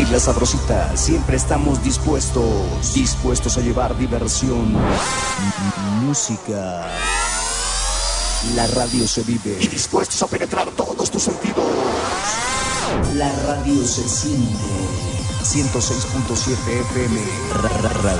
La Sabrosita, siempre estamos dispuestos a llevar diversión, música. La radio se vive y dispuestos a penetrar todos tus sentidos. La radio se siente. 106.7 FM.